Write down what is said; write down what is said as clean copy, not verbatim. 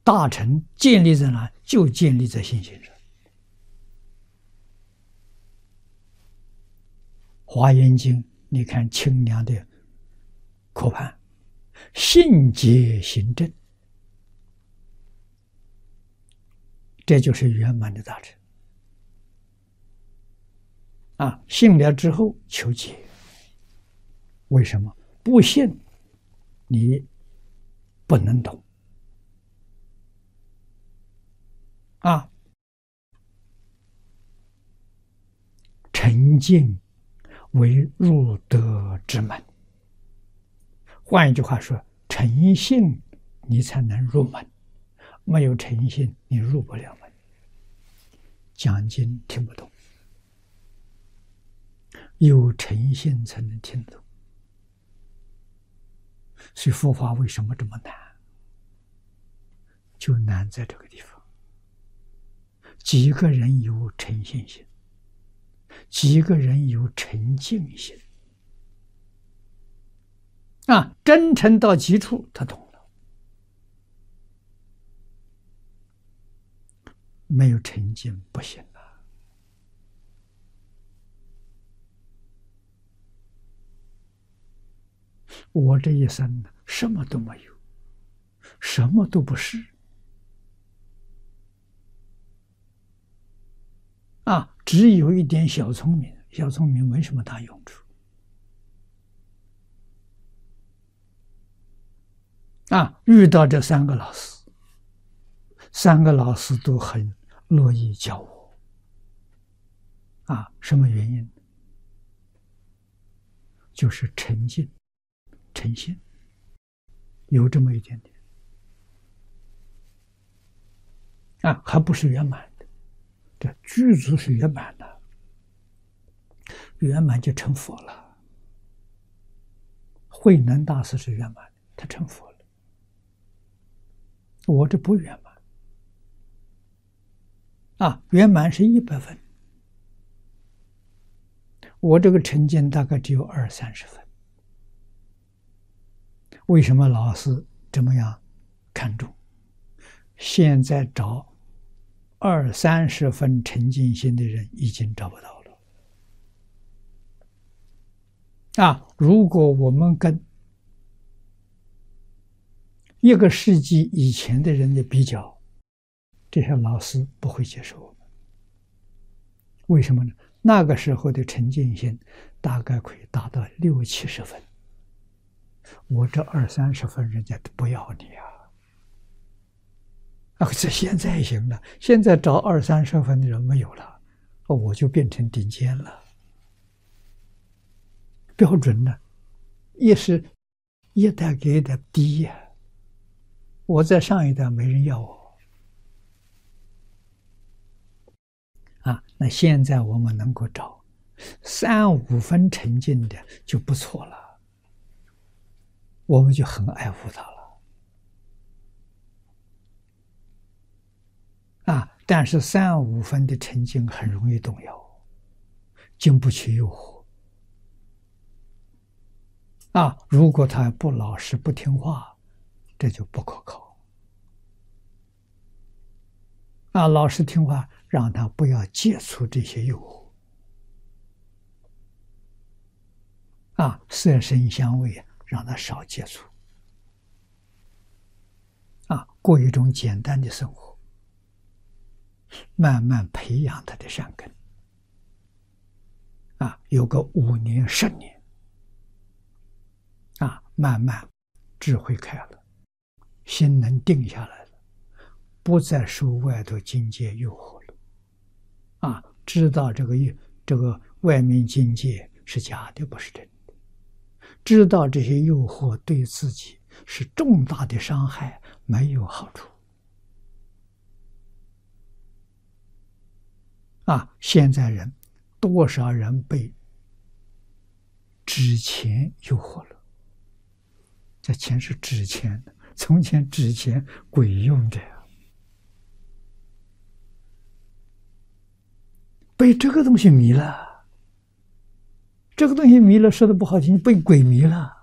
大乘建立在哪？就建立在信心上。华严经，你看清凉的课判，信解行证，这就是圆满的大乘。信了之后求解，为什么？不信，你不能懂。诚信为入德之门。换一句话说，诚信你才能入门，没有诚信你入不了门。讲经听不懂，有诚信才能听懂。所以佛法为什么这么难？就难在这个地方。几个人有诚信心，几个人有诚敬心。真诚到极处，他懂了。没有诚敬不行啊！我这一生什么都没有，什么都不是。只有一点小聪明，小聪明没什么大用处。遇到这三个老师，三个老师都很乐意教我。什么原因？就是诚信，诚信，有这么一点点。还不是圆满的，这具足是圆满的，圆满就成佛了。慧能大师是圆满的，他成佛了。我这不圆满。圆满是100分，我这个成见大概只有20-30分。为什么老师这么样看重？现在找20-30分沉静心的人已经找不到了。如果我们跟1个世纪以前的人的比较，这些老师不会接受我们。为什么呢？那个时候的沉静心大概可以达到60-70分，我这20-30分人家都不要你这现在行了，现在找20-30分的人没有了，我就变成顶尖了。标准呢，也是一代给一代低呀。我在上一代没人要我。那现在我们能够找3-5分沉静的就不错了，我们就很爱护他了。但是3-5分的沉静很容易动摇，经不起诱惑。如果他不老实不听话，这就不可靠。老实听话，让他不要接触这些诱惑。色声香味，让他少接触。过一种简单的生活，慢慢培养他的善根。有个5年10年，慢慢智慧开了，心能定下来了，不再受外头境界诱惑了。知道这个外面境界是假的，不是真的，知道这些诱惑对自己是重大的伤害，没有好处。现在人多少人被纸钱诱惑了？这钱是纸钱，从前纸钱鬼用的呀，被这个东西迷了。这个东西迷了，说的不好听，被鬼迷了。